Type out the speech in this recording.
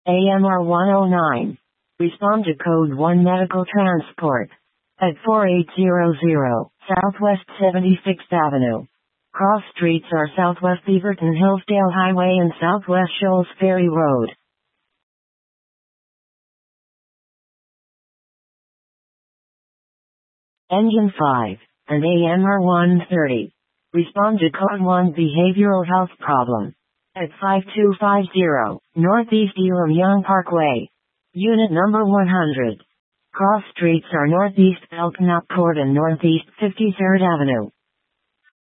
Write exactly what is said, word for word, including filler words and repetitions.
A M R one oh nine. Respond to code one medical transport. At forty-eight hundred, Southwest seventy-sixth Avenue. Cross streets are Southwest Beaverton Hillsdale Highway and Southwest Shoals Ferry Road. Engine five, and A M R one thirty. Respond to code one behavioral health problem. At five two five zero, Northeast Elam Young Parkway. Unit number one hundred. Cross streets are Northeast Belknap Court and Northeast fifty-third Avenue.